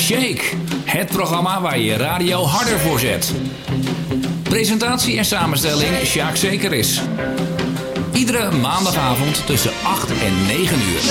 Shake, het programma waar je radio harder voor zet. Presentatie en samenstelling Sjaak Zekeris. Iedere maandagavond tussen 8 en 9 uur.